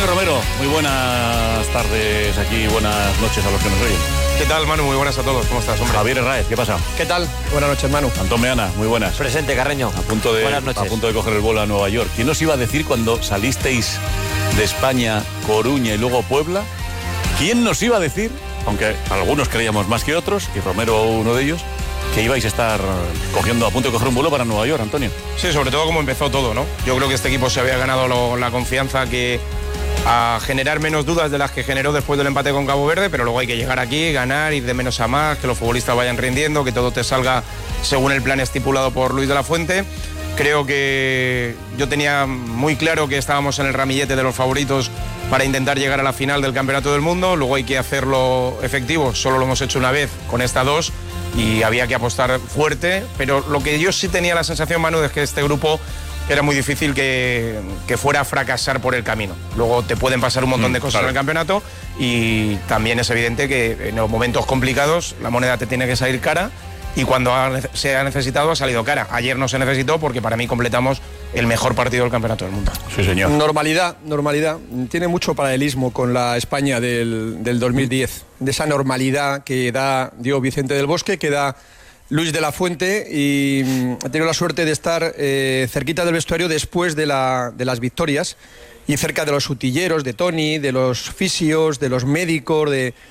Romero, muy buenas tardes aquí, buenas noches a los que nos oyen. ¿Qué tal, Manu? Muy buenas a todos. ¿Cómo estás, hombre? Javier Herráez, ¿qué pasa? ¿Qué tal? Buenas noches, Manu. Antón Meana, muy buenas. Presente, Carreño. Buenas noches. A punto de coger el vuelo a Nueva York. ¿Quién os iba a decir cuando salisteis de España, Coruña y luego Puebla? ¿Quién nos iba a decir, aunque algunos creíamos más que otros, y Romero uno de ellos, que ibais a estar a punto de coger un vuelo para Nueva York, Antonio? Sí, sobre todo como empezó todo, ¿no? Yo creo que este equipo se había ganado la confianza a generar menos dudas de las que generó después del empate con Cabo Verde, pero luego hay que llegar aquí, ganar, ir de menos a más, que los futbolistas vayan rindiendo, que todo te salga según el plan estipulado por Luis de la Fuente. Creo que yo tenía muy claro que estábamos en el ramillete de los favoritos para intentar llegar a la final del Campeonato del Mundo. Luego hay que hacerlo efectivo, solo lo hemos hecho una vez con esta 2 y había que apostar fuerte, pero lo que yo sí tenía la sensación, Manu, es que este grupo era muy difícil que fuera a fracasar por el camino. Luego te pueden pasar un montón de cosas en el campeonato y también es evidente que en los momentos complicados la moneda te tiene que salir cara y cuando se ha necesitado ha salido cara. Ayer no se necesitó porque para mí completamos el mejor partido del Campeonato del Mundo. Sí, señor. Normalidad. Tiene mucho paralelismo con la España del 2010, de esa normalidad que dio Vicente del Bosque, que da Luis de la Fuente, y he tenido la suerte de estar cerquita del vestuario después de las victorias y cerca de los utilleros, de Toni, de los fisios, de los médicos,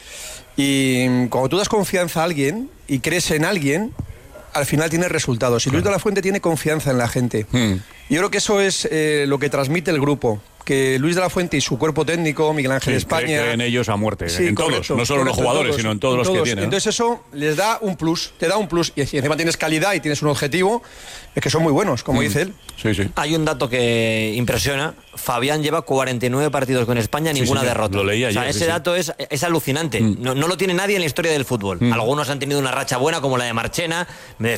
y cuando tú das confianza a alguien y crees en alguien, al final tienes resultados. Y Luis de la Fuente tiene confianza en la gente. Yo creo que eso es lo que transmite el grupo. Que Luis de la Fuente y su cuerpo técnico, Miguel Ángel España... cree en ellos a muerte, sí, en correcto, todos, no solo en los jugadores, sino en todos los que tienen. Entonces eso les da un plus, te da un plus. Y si encima tienes calidad y tienes un objetivo, es que son muy buenos, como dice él. Sí, sí. Hay un dato que impresiona. Fabián lleva 49 partidos con España, ninguna derrota. Lo leí ayer, ese dato es alucinante. No lo tiene nadie en la historia del fútbol. Algunos han tenido una racha buena, como la de Marchena.